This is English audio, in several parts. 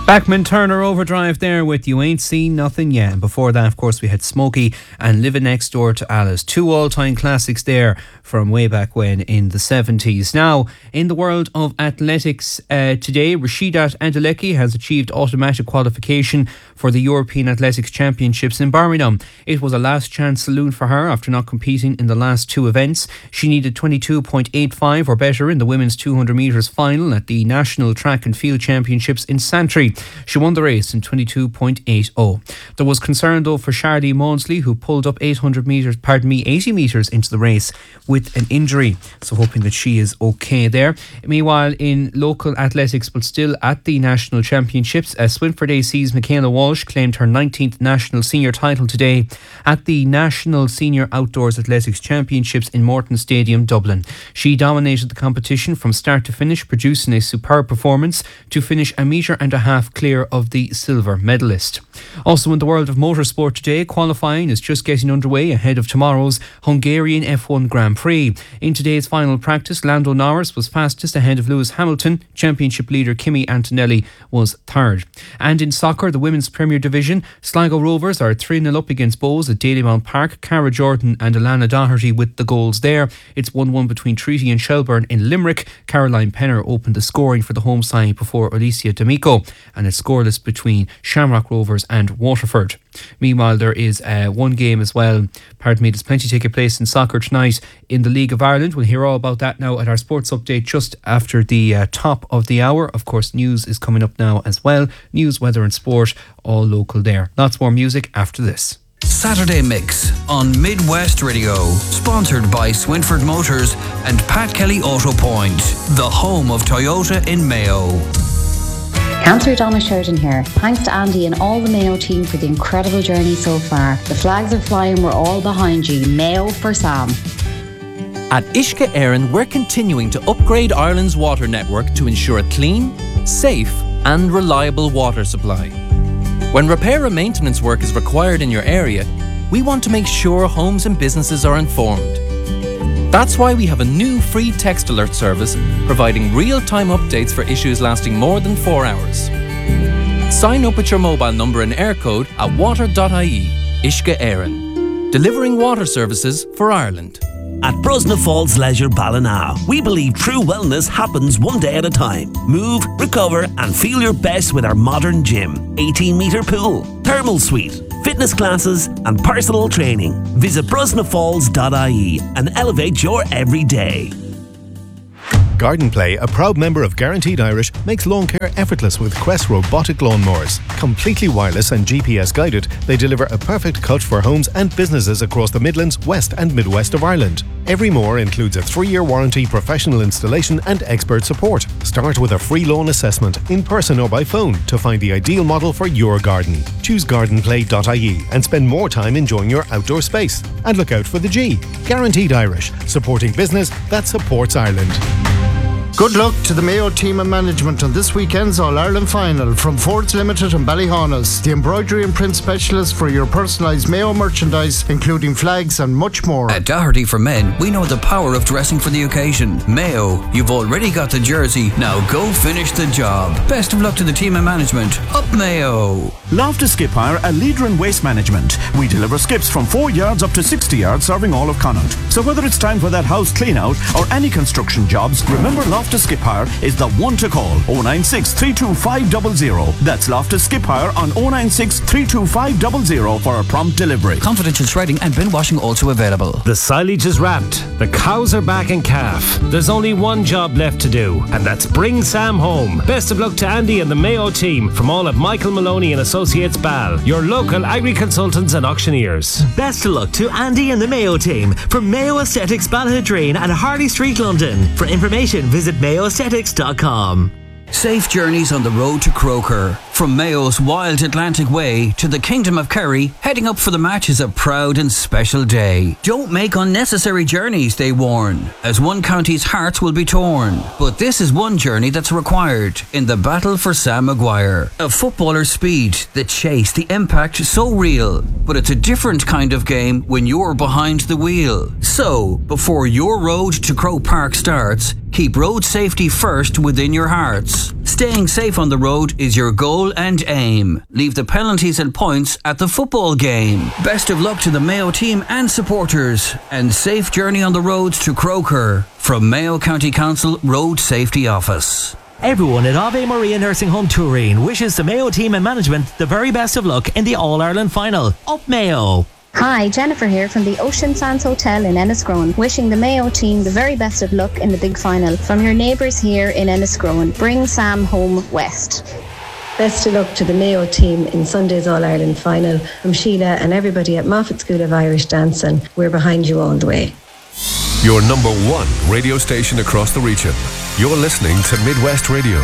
Bachman Turner Overdrive there with You Ain't Seen Nothing Yet. And before that, of course, we had Smokey and Living Next Door to Alice. Two all-time classics there from way back when in the 70s. Now, in the world of athletics today, Rasheedat Adeleke has achieved automatic qualification for the European Athletics Championships in Birmingham. It was a last chance saloon for her after not competing in the last two events. She needed 22.85 or better in the women's 200 metres final at the National Track and Field Championships in Santry. She won the race in 22.80. There was concern though for Charlie Maudsley, who pulled up 80 metres into the race with an injury. So hoping that she is okay there. Meanwhile, in local athletics, but still at the national championships, Swinford AC's Michaela Walsh claimed her 19th national senior title today at the National Senior Outdoors Athletics Championships in Morton Stadium, Dublin. She dominated the competition from start to finish, producing a superb performance to finish a metre and a half clear of the silver medalist. Also in the world of motorsport today, qualifying is just getting underway ahead of tomorrow's Hungarian F1 Grand Prix. In today's final practice, Lando Norris was fastest ahead of Lewis Hamilton. Championship leader Kimi Antonelli was third. And in soccer, the Women's Premier Division, Sligo Rovers are 3-0 up against Bows at Dalymount Park. Cara Jordan and Alana Doherty with the goals there. It's 1-1 between Treaty and Shelburne in Limerick. Caroline Penner opened the scoring for the home side before Alicia D'Amico, and it's scoreless between Shamrock Rovers and Waterford. Meanwhile, there is one game as well. There's plenty taking place in soccer tonight in the League of Ireland. We'll hear all about that now at our sports update just after the top of the hour. Of course, news is coming up now as well. News, weather and sport, all local there. Lots more music after this. Saturday Mix on Midwest Radio, sponsored by Swinford Motors and Pat Kelly Auto Point, the home of Toyota in Mayo. Councillor Donna Sheridan here. Thanks to Andy and all the Mayo team for the incredible journey so far. The flags are flying, we're all behind you. Mayo for Sam. At Uisce Éireann, we're continuing to upgrade Ireland's water network to ensure a clean, safe and reliable water supply. When repair and maintenance work is required in your area, we want to make sure homes and businesses are informed. That's why we have a new free text alert service providing real-time updates for issues lasting more than 4 hours. Sign up with your mobile number and air code at water.ie. Uisce Éireann, delivering water services for Ireland. At Brosna Falls Leisure Ballina, we believe true wellness happens one day at a time. Move, recover and feel your best with our modern gym, 18-metre pool, thermal suite, fitness classes and personal training. Visit brosnafalls.ie and elevate your everyday. Garden Play, a proud member of Guaranteed Irish, makes lawn care effortless with Quest robotic lawnmowers. Completely wireless and GPS guided, they deliver a perfect cut for homes and businesses across the Midlands, West and Midwest of Ireland. Every mower includes a 3-year warranty, professional installation and expert support. Start with a free lawn assessment, in person or by phone, to find the ideal model for your garden. Choose gardenplay.ie and spend more time enjoying your outdoor space. And look out for the G. Guaranteed Irish, supporting business that supports Ireland. Good luck to the Mayo team and management on this weekend's All-Ireland final from Fords Limited and Ballyhaunis, the embroidery and print specialist for your personalised Mayo merchandise, including flags and much more. At Doherty for Men, we know the power of dressing for the occasion. Mayo, you've already got the jersey, now go finish the job. Best of luck to the team and management. Up Mayo! Loftus Skip Hire, a leader in waste management. We deliver skips from 4 yards up to 60 yards, serving all of Connaught. So whether it's time for that house clean out or any construction jobs, remember Loftus Skip Hire is the one to call. 096 325 00. That's Loftus Skip Hire on 096 325 00 for a prompt delivery. Confidential shredding and bin washing also available. The silage is wrapped. The cows are back in calf. There's only one job left to do, and that's bring Sam home. Best of luck to Andy and the Mayo team from all of Michael Maloney and Associates Ball, your local agri-consultants and auctioneers. Best of luck to Andy and the Mayo team from Mayo Aesthetics Balladreen and Harley Street, London. For information, visit mayoaesthetics.com. Safe journeys on the road to Croker. From Mayo's Wild Atlantic Way to the Kingdom of Kerry, heading up for the match is a proud and special day. Don't make unnecessary journeys, they warn, as one county's hearts will be torn. But this is one journey that's required in the battle for Sam Maguire. A footballer's speed, the chase, the impact, so real. But it's a different kind of game when you're behind the wheel. So, before your road to Croke Park starts, keep road safety first within your hearts. Staying safe on the road is your goal and aim. Leave the penalties and points at the football game. Best of luck to the Mayo team and supporters, and safe journey on the roads to Croker from Mayo County Council Road Safety Office. Everyone at Ave Maria Nursing Home Turin wishes the Mayo team and management the very best of luck in the All-Ireland final. Up Mayo! Hi, Jennifer here from the Ocean Sands Hotel in Enniscrone, wishing the Mayo team the very best of luck in the big final. From your neighbours here in Enniscrone, bring Sam home west. Best of luck to the Mayo team in Sunday's All-Ireland final. From Sheila and everybody at Moffat School of Irish Dancing, we're behind you all the way. Your number one radio station across the region. You're listening to Midwest Radio.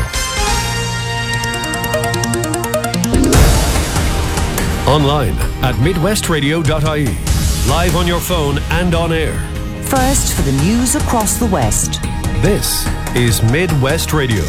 Online at midwestradio.ie. Live on your phone and on air. First for the news across the West. This is Midwest Radio.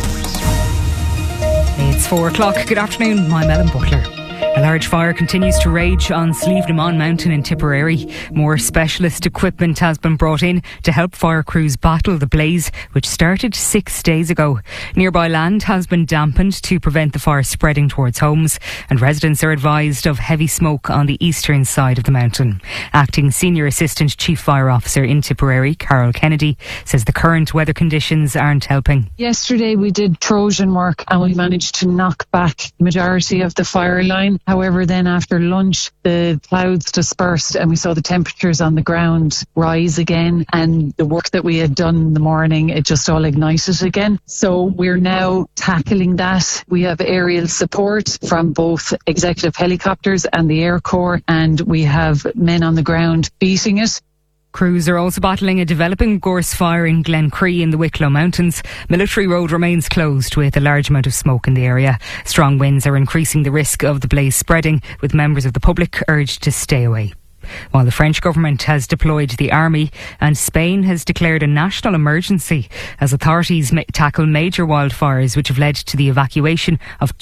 It's 4 o'clock. Good afternoon. I'm Ellen Butler. A large fire continues to rage on Slievenamon Mountain in Tipperary. More specialist equipment has been brought in to help fire crews battle the blaze, which started 6 days ago. Nearby land has been dampened to prevent the fire spreading towards homes, and residents are advised of heavy smoke on the eastern side of the mountain. Acting Senior Assistant Chief Fire Officer in Tipperary, Carol Kennedy, says the current weather conditions aren't helping. Yesterday we did Trojan work and we managed to knock back the majority of the fire line. However, then after lunch, the clouds dispersed and we saw the temperatures on the ground rise again. And the work that we had done in the morning, it just all ignited again. So we're now tackling that. We have aerial support from both executive helicopters and the Air Corps, and we have men on the ground beating it. Crews are also battling a developing gorse fire in Glencree in the Wicklow Mountains. Military Road remains closed with a large amount of smoke in the area. Strong winds are increasing the risk of the blaze spreading, with members of the public urged to stay away. While the French government has deployed the army and Spain has declared a national emergency as authorities tackle major wildfires which have led to the evacuation of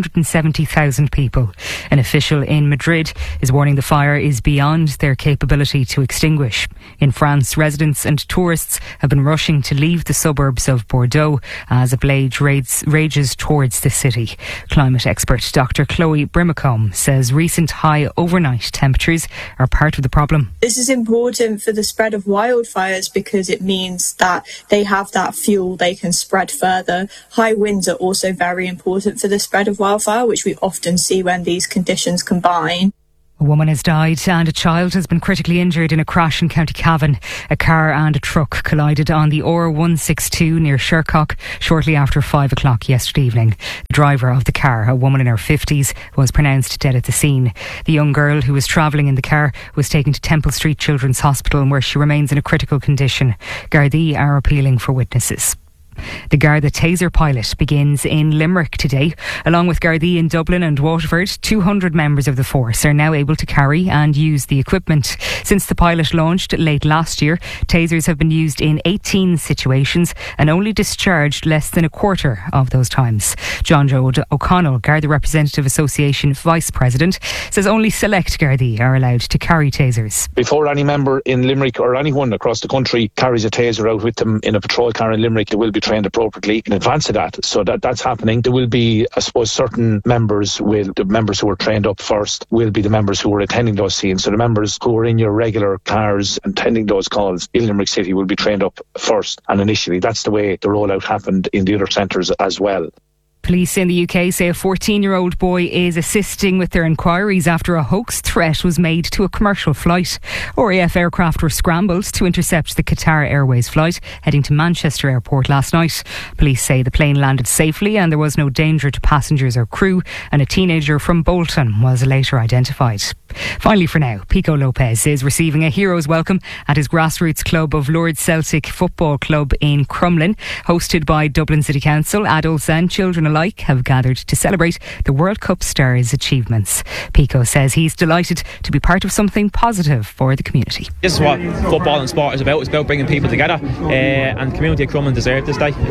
270,000 people. An official in Madrid is warning the fire is beyond their capability to extinguish. In France, residents and tourists have been rushing to leave the suburbs of Bordeaux as a blaze rages towards the city. Climate expert Dr. Chloe Brimacombe says recent high overnight temperatures are part of the problem. This is important for the spread of wildfires because it means that they have that fuel they can spread further. High winds are also very important for the spread of wildfire, which we often see when these conditions combine. A woman has died and a child has been critically injured in a crash in County Cavan. A car and a truck collided on the R162 near Shercock shortly after 5 o'clock yesterday evening. The driver of the car, a woman in her 50s, was pronounced dead at the scene. The young girl who was travelling in the car was taken to Temple Street Children's Hospital, where she remains in a critical condition. Gardaí are appealing for witnesses. The Garda Taser pilot begins in Limerick today. Along with Gardaí in Dublin and Waterford, 200 members of the force are now able to carry and use the equipment. Since the pilot launched late last year, tasers have been used in 18 situations and only discharged less than a quarter of those times. John Joe O'Connell, Garda Representative Association Vice President, says only select Gardaí are allowed to carry tasers. Before any member in Limerick or anyone across the country carries a taser out with them in a patrol car in Limerick, they will be trained appropriately in advance of that. So that's happening. There will be, I suppose, certain members the members who are trained up first will be the members who are attending those scenes. So the members who are in your regular cars attending those calls in Limerick City will be trained up first and initially. That's the way the rollout happened in the other centres as well. Police in the UK say a 14-year-old boy is assisting with their inquiries after a hoax threat was made to a commercial flight. RAF aircraft were scrambled to intercept the Qatar Airways flight heading to Manchester Airport last night. Police say the plane landed safely and there was no danger to passengers or crew, and a teenager from Bolton was later identified. Finally for now, Pico Lopez is receiving a hero's welcome at his grassroots club of Lourdes Celtic Football Club in Crumlin. Hosted by Dublin City Council, adults and children alike have gathered to celebrate the World Cup star's achievements. Pico says he's delighted to be part of something positive for the community. This is what football and sport is about. It's about bringing people together, and the community of Crumlin deserve this day.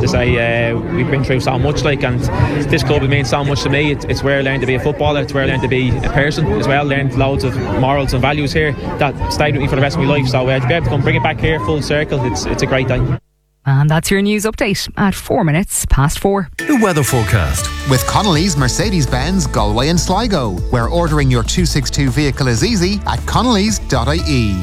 We've been through so much, and this club means so much to me. It's where I learned to be a footballer. It's where I learned to be a person as well. Learned loads of morals and values here that stayed with me for the rest of my life. So to be able to come bring it back here full circle, it's a great day. And that's your news update at 4 minutes past 4. The weather forecast. With Connolly's Mercedes-Benz Galway and Sligo, where ordering your 262 vehicle is easy at connellys.ie.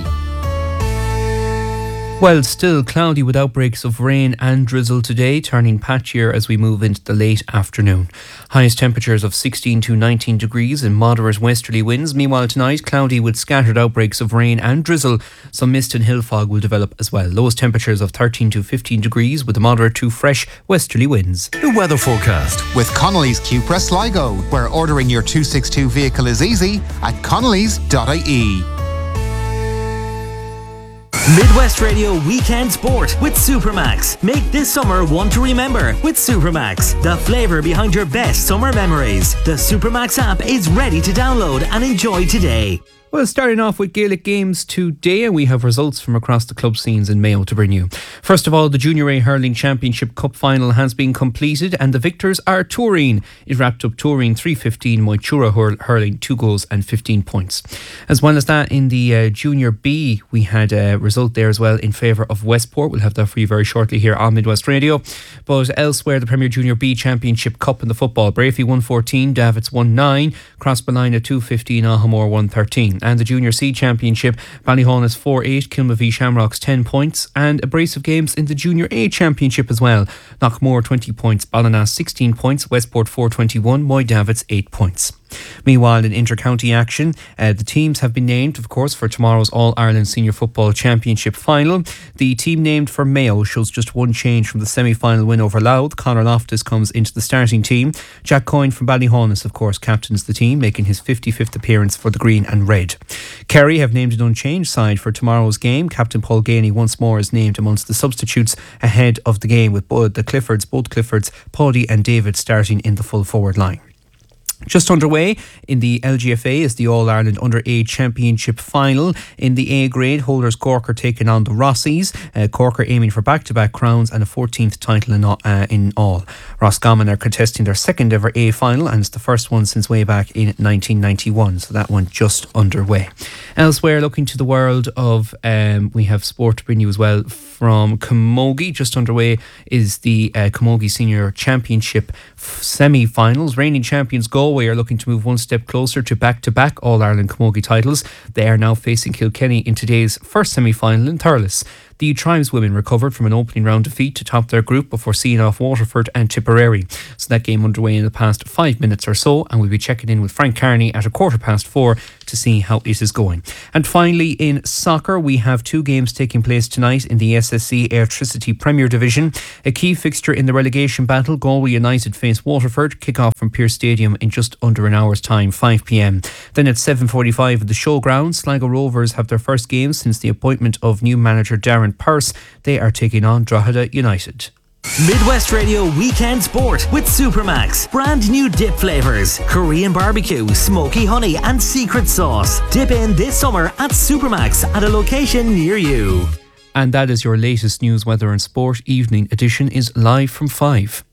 Well, still cloudy with outbreaks of rain and drizzle today, turning patchier as we move into the late afternoon. Highest temperatures of 16 to 19 degrees and moderate westerly winds. Meanwhile tonight, cloudy with scattered outbreaks of rain and drizzle. Some mist and hill fog will develop as well. Lowest temperatures of 13 to 15 degrees with moderate to fresh westerly winds. The weather forecast. With Connolly's Cupra Sligo, where ordering your 262 vehicle is easy at connellys.ie. Midwest Radio Weekend Sport with Supermax. Make this summer one to remember with Supermax, the flavour behind your best summer memories. The Supermax app is ready to download and enjoy today. Well, starting off with Gaelic games today, and we have results from across the club scenes in Mayo to bring you. First of all, the Junior A Hurling Championship Cup final has been completed and the victors are Turin. It wrapped up Turin 3-15, Moitura hurling 2 goals and 15 points. As well as that, in the Junior B, we had a result there as well in favour of Westport. We'll have that for you very shortly here on Midwest Radio. But elsewhere, the Premier Junior B Championship Cup in the football, Brafey 1-14, Davits 1-9, Crossballina 2-15, Ahamore 1-13. And the Junior C Championship, Ballyhaunis 4-8, Kilmavie Shamrocks 10 points, and a brace of games in the Junior A Championship as well. Knockmore 20 points, Ballinas 16 points, Westport 4-21, Moy Davits 8 points. Meanwhile, in inter-county action, the teams have been named, of course, for tomorrow's All-Ireland Senior Football Championship final. The team named for Mayo shows just one change from the semi-final win over Louth. Conor Loftus comes into the starting team. Jack Coyne from Ballyhaunis, of course, captains the team, making his 55th appearance for the green and red. Kerry have named an unchanged side for tomorrow's game. Captain Paul Ganey once more is named amongst the substitutes ahead of the game, with both Cliffords, Paddy and David starting in the full forward line. Just underway in the LGFA is the All-Ireland Under-Age Championship final. In the A grade, holders Cork are taking on the Rossies. Cork are aiming for back-to-back crowns and a 14th title in all. Roscommon are contesting their second ever A final, and it's the first one since way back in 1991, so that one just underway. Elsewhere, looking to the world of, we have sport to bring you as well from Camogie. Just underway is the Camogie Senior Championship semi-finals. Reigning champions Galway are looking to move one step closer to back-to-back All-Ireland Camogie titles. They are now facing Kilkenny in today's first semi-final in Thurles. The tribeswomen recovered from an opening round defeat to top their group before seeing off Waterford and Tipperary. So that game underway in the past 5 minutes or so, and we'll be checking in with Frank Carney at 4:15 to see how it is going. And finally, in soccer, we have 2 games taking place tonight in the SSC Airtricity Premier Division. A key fixture in the relegation battle, Galway United face Waterford, kick-off from Pearse Stadium in just under an hour's time, 5 p.m. Then at 7:45 at the Showground, Sligo Rovers have their first game since the appointment of new manager Darren Pearse. They are taking on Drogheda United. Midwest Radio Weekend Sport with Supermax. Brand new dip flavours: Korean barbecue, smoky honey and secret sauce. Dip in this summer at Supermax at a location near you. And that is your latest news, weather and sport. Evening edition is live from 5.